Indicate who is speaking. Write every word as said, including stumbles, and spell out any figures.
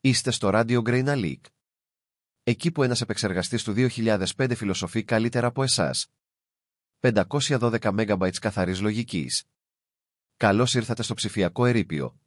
Speaker 1: Είστε στο ράδιο GreenAleak. Εκεί που ένας επεξεργαστής του δύο χιλιάδες πέντε φιλοσοφεί καλύτερα από εσάς. πεντακόσια δώδεκα μεγαμπάιτ καθαρής λογικής. Καλώς ήρθατε στο ψηφιακό ερείπιο.